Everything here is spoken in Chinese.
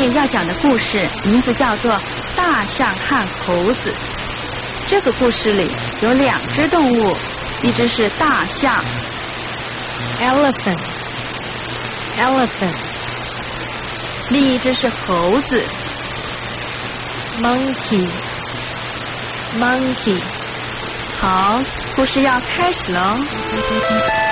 面要讲的故事名字叫做《大象和猴子》。这个故事里有2只动物，一只是大象 elephant， 另一只是猴子 monkey。 好，故事要开始喽。